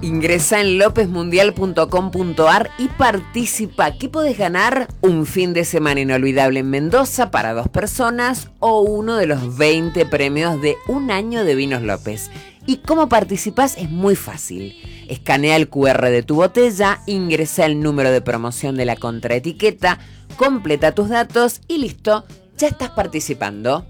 Ingresa en lopezmundial.com.ar y participa. ¿Qué podés ganar? Un fin de semana inolvidable en Mendoza para 2 personas o uno de los 20 premios de un año de Vinos López. ¿Y cómo participás? Es muy fácil. Escanea el QR de tu botella, ingresa el número de promoción de la contraetiqueta, completa tus datos y listo, ya estás participando.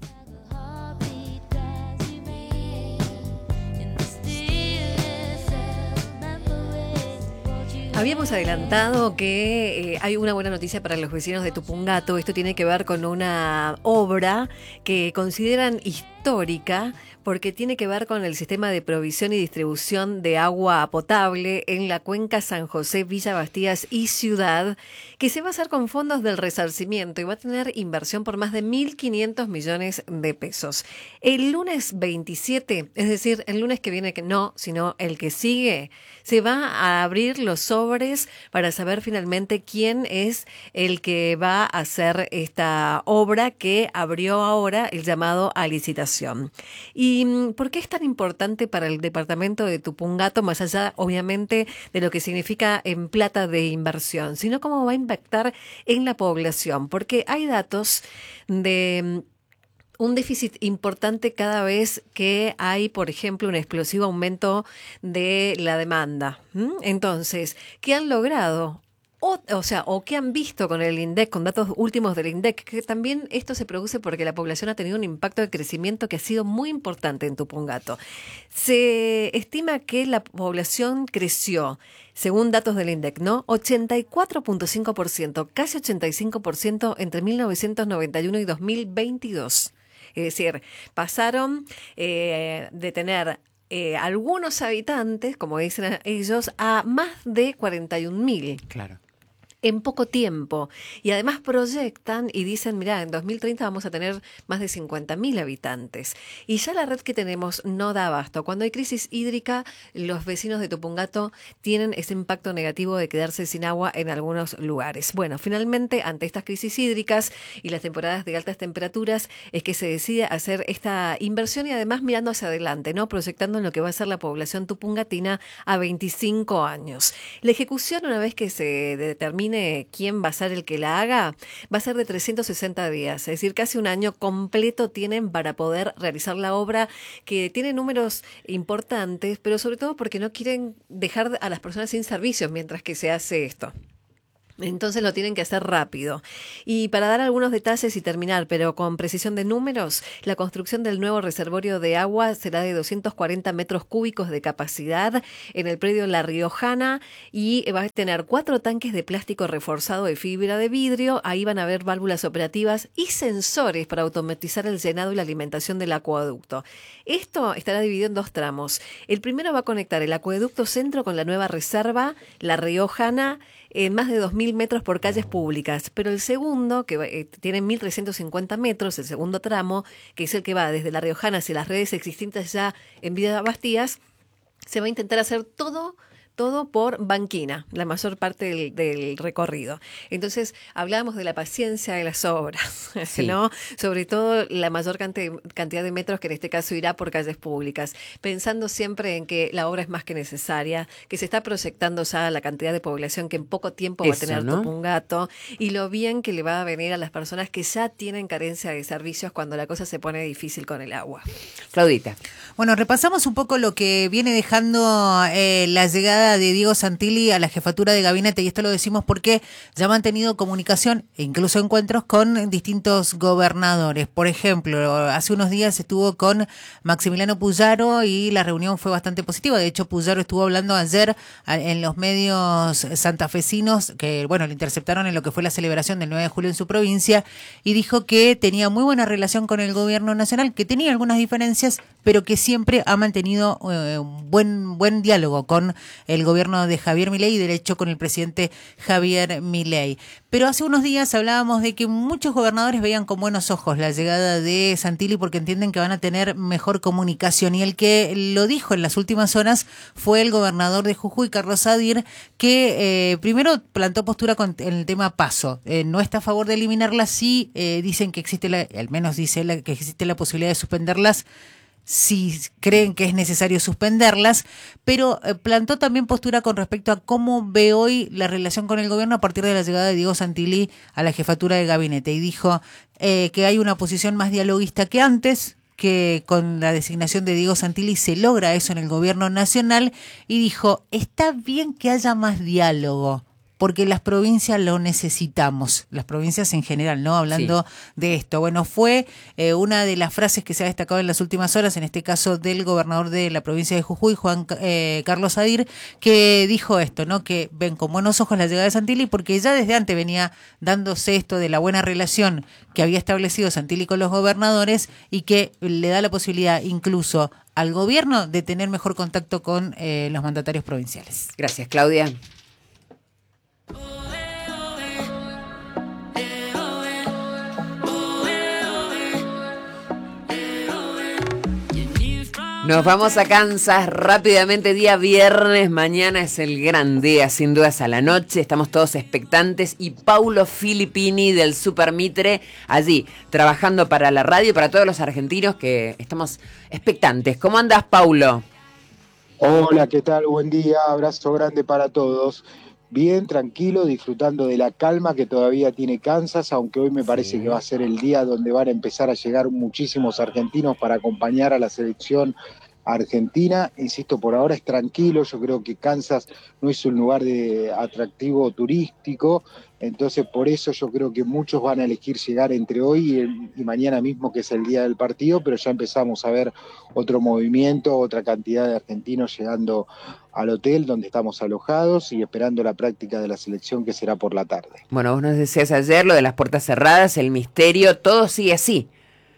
Habíamos adelantado que hay una buena noticia para los vecinos de Tupungato. Esto tiene que ver con una obra que consideran histórica porque tiene que ver con el sistema de provisión y distribución de agua potable en la cuenca San José, Villa Bastías y Ciudad, que se va a hacer con fondos del resarcimiento y va a tener inversión por más de 1.500 millones de pesos. El lunes 27, es decir, el lunes que viene, que no, sino el que sigue, se va a abrir los sobres para saber finalmente quién es el que va a hacer esta obra que abrió ahora el llamado a licitación. ¿Y por qué es tan importante para el departamento de Tupungato, más allá, obviamente, de lo que significa en plata de inversión, sino cómo va a impactar en la población? Porque hay datos de un déficit importante cada vez que hay, por ejemplo, un explosivo aumento de la demanda. Entonces, ¿qué han logrado? O qué han visto con el INDEC, con datos últimos del INDEC, que también esto se produce porque la población ha tenido un impacto de crecimiento que ha sido muy importante en Tupungato. Se estima que la población creció, según datos del INDEC, ¿no? 84.5%, casi 85% entre 1991 y 2022. Es decir, pasaron de tener algunos habitantes, como dicen ellos, a más de 41.000. Claro. En poco tiempo. Y además proyectan y dicen, mirá, en 2030 vamos a tener más de 50.000 habitantes. Y ya la red que tenemos no da abasto. Cuando hay crisis hídrica, los vecinos de Tupungato tienen ese impacto negativo de quedarse sin agua en algunos lugares. Bueno, finalmente, ante estas crisis hídricas y las temporadas de altas temperaturas, es que se decide hacer esta inversión y además mirando hacia adelante, ¿no? Proyectando en lo que va a ser la población tupungatina a 25 años. La ejecución, una vez que se determine quién va a ser el que la haga, va a ser de 360 días, es decir, casi un año completo tienen para poder realizar la obra, que tiene números importantes, pero sobre todo porque no quieren dejar a las personas sin servicios mientras que se hace esto. Entonces lo tienen que hacer rápido. Y para dar algunos detalles y terminar, pero con precisión de números, la construcción del nuevo reservorio de agua será de 240 metros cúbicos de capacidad en el predio La Riojana y va a tener 4 tanques de plástico reforzado de fibra de vidrio. Ahí van a haber válvulas operativas y sensores para automatizar el llenado y la alimentación del acueducto. Esto estará dividido en 2 tramos. El primero va a conectar el acueducto centro con la nueva reserva, La Riojana, en más de 2.000 metros por calles públicas, pero el segundo, que tiene 1.350 metros, el segundo tramo, que es el que va desde La Riojana hacia las redes existentes ya en Villa Bastías, se va a intentar hacer todo por banquina, la mayor parte del recorrido. Entonces, hablábamos de la paciencia de las obras, sí, ¿no? Sobre todo la mayor cantidad de metros que en este caso irá por calles públicas, pensando siempre en que la obra es más que necesaria, que se está proyectando ya la cantidad de población que en poco tiempo va a tener, ¿no?, Tupungato, y lo bien que le va a venir a las personas que ya tienen carencia de servicios cuando la cosa se pone difícil con el agua. Claudita. Bueno, repasamos un poco lo que viene dejando la llegada de Diego Santilli a la jefatura de gabinete, y esto lo decimos porque ya han mantenido comunicación e incluso encuentros con distintos gobernadores. Por ejemplo, hace unos días estuvo con Maximiliano Puyaro y la reunión fue bastante positiva. De hecho, Puyaro estuvo hablando ayer en los medios santafesinos que, bueno, le interceptaron en lo que fue la celebración del 9 de julio en su provincia, y dijo que tenía muy buena relación con el gobierno nacional, que tenía algunas diferencias, pero que siempre ha mantenido un buen diálogo con el gobierno de Javier Milei y de hecho con el presidente Javier Milei. Pero hace unos días hablábamos de que muchos gobernadores veían con buenos ojos la llegada de Santilli porque entienden que van a tener mejor comunicación, y el que lo dijo en las últimas horas fue el gobernador de Jujuy, Carlos Sadir, que primero plantó postura con el tema Paso. No está a favor de eliminarlas, sí dicen que existe al menos dice que existe la posibilidad de suspenderlas si creen que es necesario suspenderlas, pero plantó también postura con respecto a cómo ve hoy la relación con el gobierno a partir de la llegada de Diego Santilli a la jefatura de gabinete, y dijo que hay una posición más dialoguista que antes, que con la designación de Diego Santilli se logra eso en el gobierno nacional, y dijo, está bien que haya más diálogo, porque las provincias lo necesitamos, las provincias en general, ¿no? Hablando de esto. Bueno, fue una de las frases que se ha destacado en las últimas horas, en este caso del gobernador de la provincia de Jujuy, Juan Carlos Adir, que dijo esto, ¿no? Que ven con buenos ojos la llegada de Santilli, porque ya desde antes venía dándose esto de la buena relación que había establecido Santilli con los gobernadores, y que le da la posibilidad incluso al gobierno de tener mejor contacto con los mandatarios provinciales. Gracias, Claudia. Nos vamos a Kansas rápidamente, día viernes, mañana es el gran día, sin dudas a la noche, estamos todos expectantes, y Paulo Filippini del Super Mitre allí, trabajando para la radio y para todos los argentinos que estamos expectantes. ¿Cómo andás, Paulo? Hola, ¿qué tal? Buen día, abrazo grande para todos. Bien, tranquilo, disfrutando de la calma que todavía tiene Kansas, aunque hoy me parece que va a ser el día donde van a empezar a llegar muchísimos argentinos para acompañar a la selección argentina. Insisto, por ahora es tranquilo, yo creo que Kansas no es un lugar de atractivo turístico, entonces por eso yo creo que muchos van a elegir llegar entre hoy y mañana mismo, que es el día del partido, pero ya empezamos a ver otro movimiento, otra cantidad de argentinos llegando al hotel donde estamos alojados y esperando la práctica de la selección, que será por la tarde. Bueno, vos nos decías ayer lo de las puertas cerradas, el misterio, todo sigue así.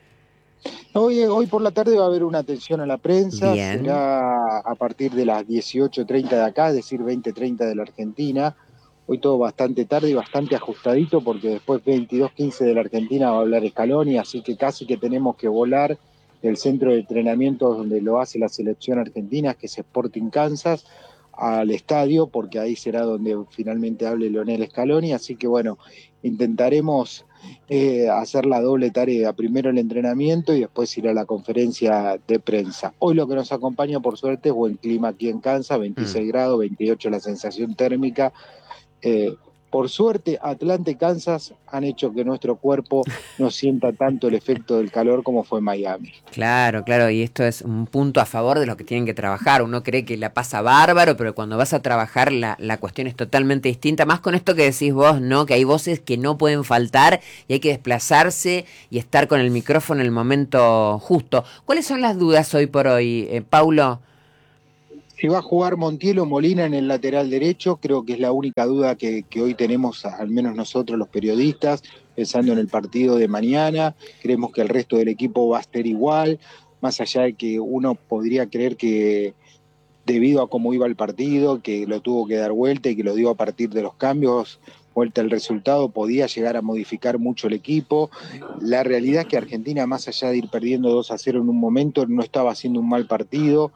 Hoy por la tarde va a haber una atención a la prensa. Bien. Será a partir de las 18:30 de acá, es decir, 20:30 de la Argentina. Hoy todo bastante tarde y bastante ajustadito, porque después 22:15 de la Argentina va a hablar Scaloni, así que casi que tenemos que volar del centro de entrenamiento donde lo hace la selección argentina, que es Sporting Kansas, al estadio, porque ahí será donde finalmente hable Lionel Scaloni, así que bueno, intentaremos hacer la doble tarea, primero el entrenamiento y después ir a la conferencia de prensa. Hoy lo que nos acompaña, por suerte, es buen clima aquí en Kansas, 26 grados, 28 la sensación térmica. Por suerte, Atlanta y Kansas han hecho que nuestro cuerpo no sienta tanto el efecto del calor como fue Miami. Claro, claro, y esto es un punto a favor de los que tienen que trabajar. Uno cree que la pasa bárbaro, pero cuando vas a trabajar la cuestión es totalmente distinta. Más con esto que decís vos, ¿no? Que hay voces que no pueden faltar y hay que desplazarse y estar con el micrófono en el momento justo. ¿Cuáles son las dudas hoy por hoy, Paulo? Si va a jugar Montiel o Molina en el lateral derecho, creo que es la única duda que hoy tenemos, al menos nosotros los periodistas, pensando en el partido de mañana. Creemos que el resto del equipo va a estar igual, más allá de que uno podría creer que debido a cómo iba el partido, que lo tuvo que dar vuelta y que lo dio a partir de los cambios, vuelta el resultado, podía llegar a modificar mucho el equipo. La realidad es que Argentina, más allá de ir perdiendo 2-0 en un momento, no estaba haciendo un mal partido.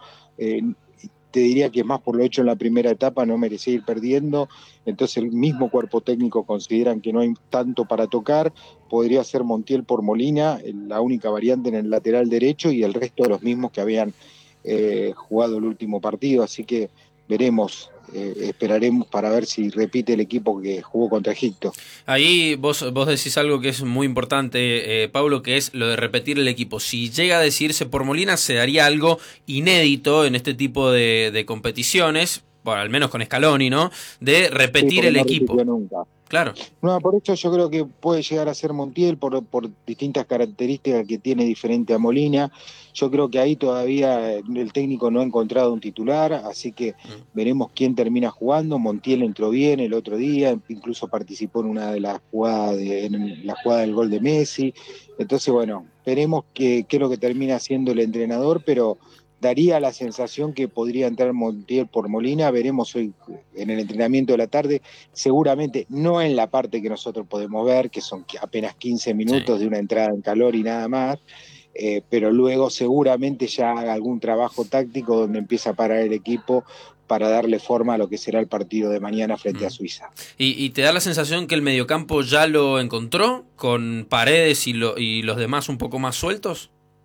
Te diría que más por lo hecho en la primera etapa no merecía ir perdiendo, entonces el mismo cuerpo técnico consideran que no hay tanto para tocar. Podría ser Montiel por Molina, la única variante en el lateral derecho, y el resto de los mismos que habían jugado el último partido, así que veremos. Esperaremos para ver si repite el equipo que jugó contra Egipto. Ahí vos decís algo que es muy importante, Pablo, que es lo de repetir el equipo. Si llega a decidirse por Molina, se daría algo inédito en este tipo de competiciones, bueno, al menos con Scaloni, ¿no? De repetir el equipo. Nunca. Claro. No, por eso yo creo que puede llegar a ser Montiel por distintas características que tiene diferente a Molina. Yo creo que ahí todavía el técnico no ha encontrado un titular, así que veremos quién termina jugando. Montiel entró bien el otro día, incluso participó en una de las jugadas, en la jugada del gol de Messi. Entonces, bueno, veremos qué es lo que termina haciendo el entrenador, pero daría la sensación que podría entrar Montiel por Molina. Veremos hoy en el entrenamiento de la tarde, seguramente no en la parte que nosotros podemos ver, que son apenas 15 minutos de una entrada en calor y nada más, pero luego seguramente ya haga algún trabajo táctico donde empieza a parar el equipo para darle forma a lo que será el partido de mañana frente a Suiza. ¿Y te da la sensación que el mediocampo ya lo encontró, con Paredes y los demás un poco más sueltos?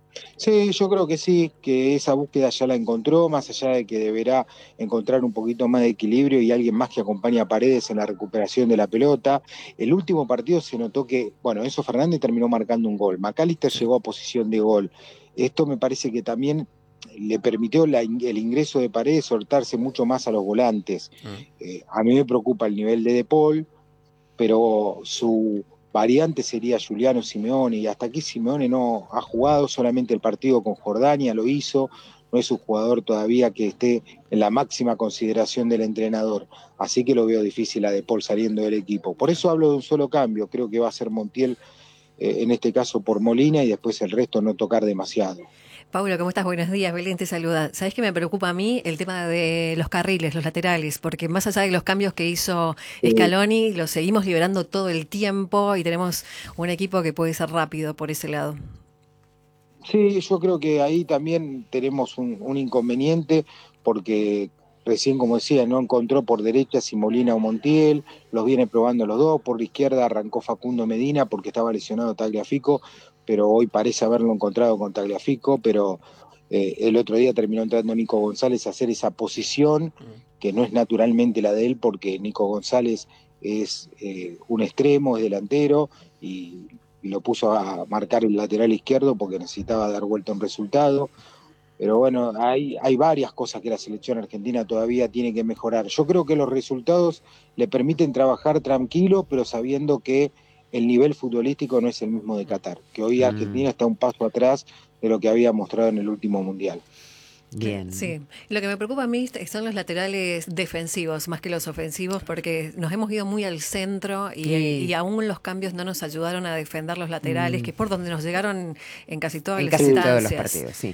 Sí, yo creo que sí, que esa búsqueda ya la encontró, más allá de que deberá encontrar un poquito más de equilibrio y alguien más que acompañe a Paredes en la recuperación de la pelota. El último partido se notó que, bueno, Enzo Fernández terminó marcando un gol, McAllister llegó a posición de gol. Esto me parece que también le permitió el ingreso de Paredes soltarse mucho más a los volantes. A mí me preocupa el nivel de Paul, pero su variante sería Giuliano Simeone, y hasta aquí Simeone no ha jugado, solamente el partido con Jordania lo hizo, no es un jugador todavía que esté en la máxima consideración del entrenador, así que lo veo difícil a De Paul saliendo del equipo. Por eso hablo de un solo cambio, creo que va a ser Montiel, en este caso por Molina, y después el resto no tocar demasiado. Paulo, ¿cómo estás? Buenos días, Belén te saluda. ¿Sabés qué me preocupa a mí? El tema de los carriles, los laterales, porque más allá de los cambios que hizo Scaloni, los seguimos liberando todo el tiempo y tenemos un equipo que puede ser rápido por ese lado. Sí, yo creo que ahí también tenemos un inconveniente, porque recién, como decía, no encontró por derecha si Molina o Montiel, los viene probando los dos. Por la izquierda arrancó Facundo Medina porque estaba lesionado Tagliafico, pero hoy parece haberlo encontrado con Tagliafico, pero el otro día terminó entrando Nico González a hacer esa posición que no es naturalmente la de él, porque Nico González es un extremo, es delantero, y lo puso a marcar el lateral izquierdo porque necesitaba dar vuelta a un resultado. Pero bueno, hay varias cosas que la selección argentina todavía tiene que mejorar. Yo creo que los resultados le permiten trabajar tranquilo, pero sabiendo que el nivel futbolístico no es el mismo de Qatar, que hoy Argentina está un paso atrás de lo que había mostrado en el último Mundial. Bien. Sí, lo que me preocupa a mí son los laterales defensivos más que los ofensivos, porque nos hemos ido muy al centro y aún los cambios no nos ayudaron a defender los laterales, que es por donde nos llegaron en casi todas las casi instancias. todos los partidos, sí.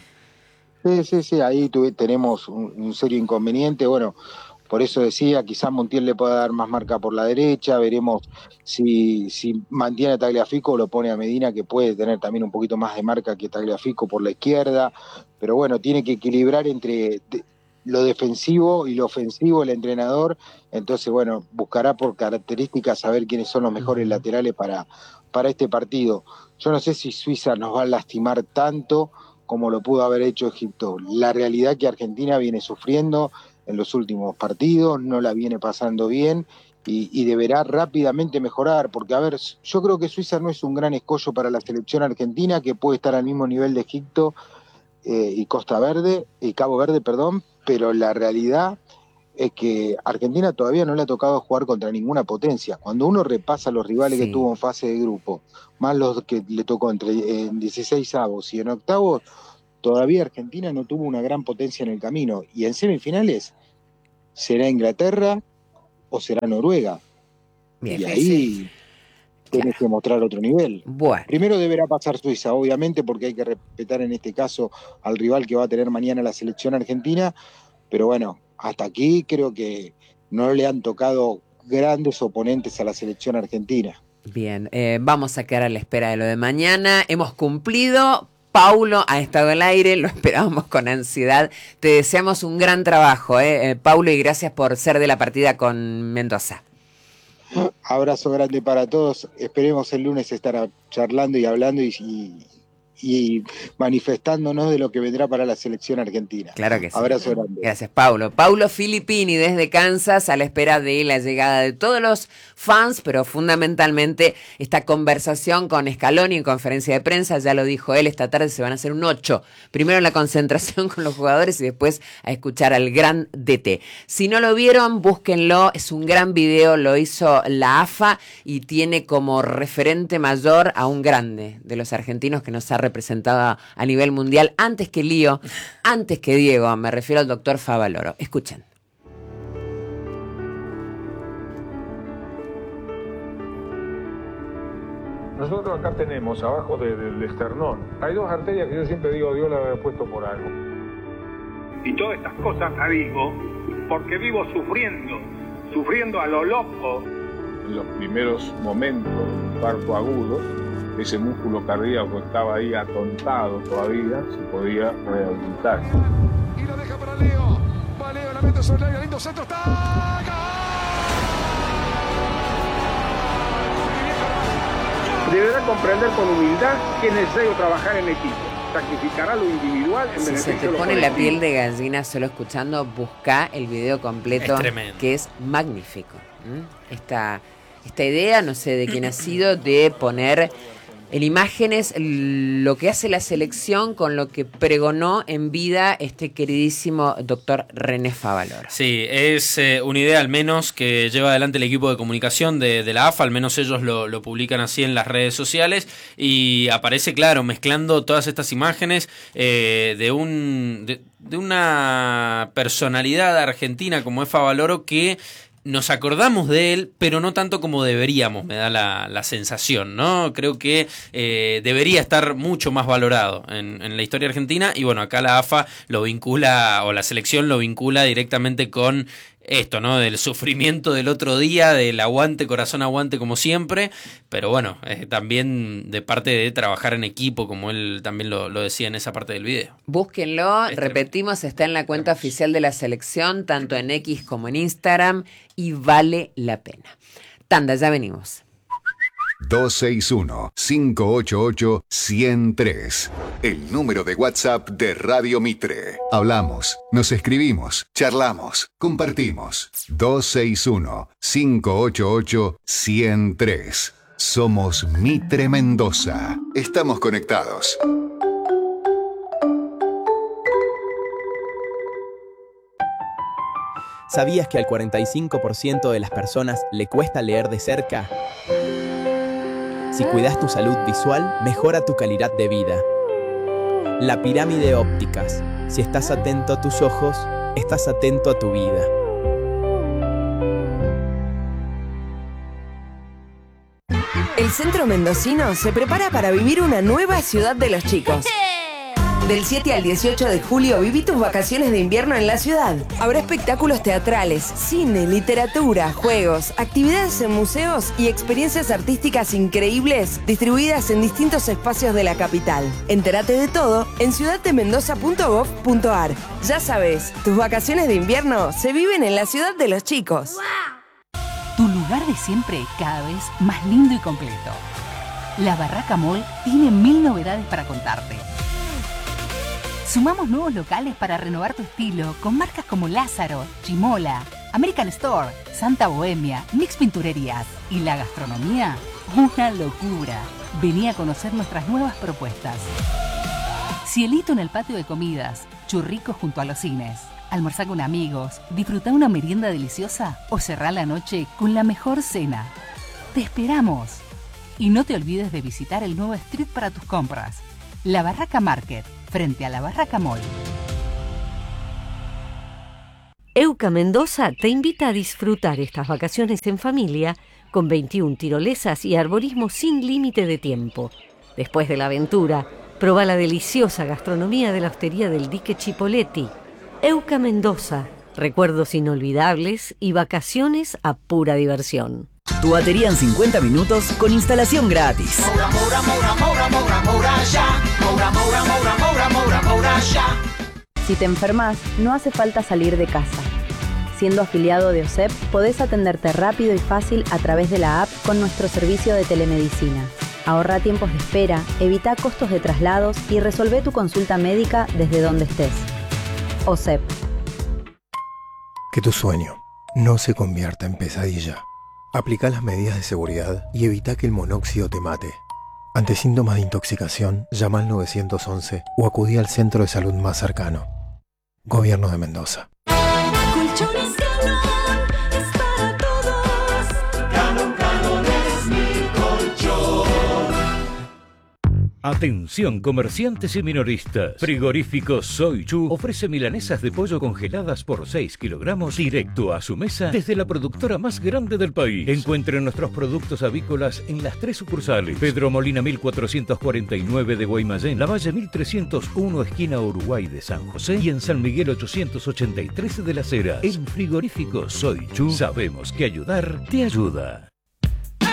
Sí, ahí tenemos un serio inconveniente. Bueno, por eso decía, quizás Montiel le pueda dar más marca por la derecha, veremos si mantiene a Tagliafico o lo pone a Medina, que puede tener también un poquito más de marca que Tagliafico por la izquierda, pero bueno, tiene que equilibrar entre lo defensivo y lo ofensivo el entrenador, entonces bueno, buscará por características saber quiénes son los mejores laterales para este partido. Yo no sé si Suiza nos va a lastimar tanto como lo pudo haber hecho Egipto. La realidad es que Argentina viene sufriendo en los últimos partidos, no la viene pasando bien y deberá rápidamente mejorar, porque a ver, yo creo que Suiza no es un gran escollo para la selección argentina, que puede estar al mismo nivel de Egipto y Cabo Verde, pero la realidad es que Argentina todavía no le ha tocado jugar contra ninguna potencia. Cuando uno repasa los rivales que tuvo en fase de grupo, más los que le tocó en 16avos y en octavos, todavía Argentina no tuvo una gran potencia en el camino. Y en semifinales, ¿será Inglaterra o será Noruega? Bien, y ahí tenés que mostrar otro nivel. Bueno. Primero deberá pasar Suiza, obviamente, porque hay que respetar en este caso al rival que va a tener mañana la selección argentina, pero bueno, hasta aquí creo que no le han tocado grandes oponentes a la selección argentina. Bien, vamos a quedar a la espera de lo de mañana. Hemos cumplido. Paulo ha estado al aire, lo esperábamos con ansiedad. Te deseamos un gran trabajo, Paulo, y gracias por ser de la partida con Mendoza. Abrazo grande para todos. Esperemos el lunes estar charlando y hablando y manifestándonos de lo que vendrá para la selección argentina. Claro que sí. Abrazo grande. Gracias, Paulo. Paulo Filippini desde Kansas, a la espera de la llegada de todos los fans, pero fundamentalmente esta conversación con Scaloni en conferencia de prensa, ya lo dijo él, esta tarde se van a hacer un 8. Primero la concentración con los jugadores y después a escuchar al gran DT. Si no lo vieron, búsquenlo, es un gran video, lo hizo la AFA y tiene como referente mayor a un grande de los argentinos que nos ha representado a nivel mundial, antes que Lío, antes que Diego, me refiero al doctor Favaloro. Escuchen. Nosotros acá tenemos, abajo del esternón, hay dos arterias que yo siempre digo, Dios las había puesto por algo. Y todas estas cosas las digo porque vivo sufriendo a lo loco. En los primeros momentos del infarto agudo, ese músculo cardíaco estaba ahí atontado todavía, se podía rehabilitar. Y lo deja para Leo. Va Leo, la mete sobre el lindo centro, está. Deberá comprender con humildad que es necesario trabajar en equipo. sacrificará lo individual en Si se beneficio te de lo pone la colectivo. piel de gallina solo escuchando, busca el video completo, Es tremendo. que es magnífico. Esta idea, no sé de quién ha sido, de poner en imágenes lo que hace la selección con lo que pregonó en vida este queridísimo doctor René Favaloro. Sí, es una idea al menos que lleva adelante el equipo de comunicación de la AFA, al menos ellos lo publican así en las redes sociales y aparece, claro, mezclando todas estas imágenes de una personalidad argentina como es Favaloro que nos acordamos de él, pero no tanto como deberíamos, me da la sensación, ¿no? Creo que debería estar mucho más valorado en la historia argentina y bueno, acá la AFA lo vincula, o la selección lo vincula directamente con esto, ¿no? Del sufrimiento del otro día, del aguante, corazón aguante como siempre, pero bueno, también de parte de trabajar en equipo, como él también lo decía en esa parte del video. Búsquenlo, repetimos, está en la cuenta oficial de la selección, tanto en X como en Instagram, y vale la pena. Tanda, ya venimos. 261-588-103. El número de WhatsApp de Radio Mitre. Hablamos, nos escribimos, charlamos, compartimos. 261-588-103. Somos Mitre Mendoza. Estamos conectados. ¿Sabías que al 45% de las personas le cuesta leer de cerca? Si cuidas tu salud visual, mejora tu calidad de vida. La pirámide ópticas. Si estás atento a tus ojos, estás atento a tu vida. El centro mendocino se prepara para vivir una nueva ciudad de los chicos. Del 7 al 18 de julio viví tus vacaciones de invierno en la ciudad. Habrá espectáculos teatrales, cine, literatura, juegos, actividades en museos y experiencias artísticas increíbles distribuidas en distintos espacios de la capital. Entérate de todo en ciudaddemendoza.gov.ar. Ya sabes, tus vacaciones de invierno se viven en la ciudad de los chicos. Tu lugar de siempre cada vez más lindo y completo. La Barraca Mall tiene 1000 novedades para contarte. Sumamos nuevos locales para renovar tu estilo con marcas como Lázaro, Chimola, American Store, Santa Bohemia, Mix Pinturerías y la gastronomía, una locura. Vení a conocer nuestras nuevas propuestas. Cielito en el patio de comidas, churricos junto a los cines, almorzar con amigos, disfrutar una merienda deliciosa o cerrar la noche con la mejor cena. ¡Te esperamos! Y no te olvides de visitar el nuevo street para tus compras, La Barraca Market, frente a la Barraca Mall. Euca Mendoza te invita a disfrutar estas vacaciones en familia con 21 tirolesas y arborismo sin límite de tiempo. Después de la aventura, proba la deliciosa gastronomía de la hostería del Dique Chipoletti. Euca Mendoza, recuerdos inolvidables y vacaciones a pura diversión. Tu batería en 50 minutos con instalación gratis. Si te enfermas, no hace falta salir de casa. Siendo afiliado de OSEP, podés atenderte rápido y fácil a través de la app con nuestro servicio de telemedicina. Ahorra tiempos de espera, evita costos de traslados y resolvé tu consulta médica desde donde estés. OSEP. Que tu sueño no se convierta en pesadilla. Aplica las medidas de seguridad y evita que el monóxido te mate. Ante síntomas de intoxicación, llama al 911 o acudí al centro de salud más cercano. Gobierno de Mendoza. Colchones Calón es para todos. Calón es mi colchón. Atención comerciantes y minoristas. Frigorífico Soy Chu ofrece milanesas de pollo congeladas por 6 kilogramos directo a su mesa desde la productora más grande del país. Encuentren nuestros productos avícolas en las 3 sucursales: Pedro Molina 1449 de Guaymallén, Lavalle 1301 esquina Uruguay de San José y en San Miguel 883 de Las Heras. En Frigorífico Soy Chu sabemos que ayudar te ayuda.